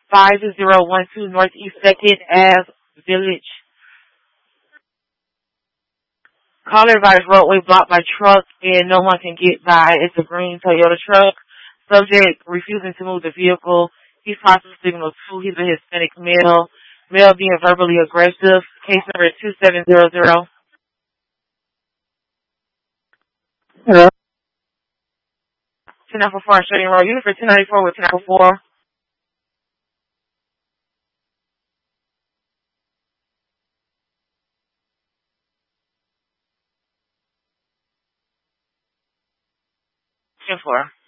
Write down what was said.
5012 Northeast 2nd Ave, Village. Caller advised roadway blocked by truck and no one can get by. It's a green Toyota truck. Subject refusing to move the vehicle. He's possible signal 2. He's a Hispanic male. Male being verbally aggressive. Case number 2700. Hello? 1094 Australian Road. Unit for 1094 with 1094. 10-4.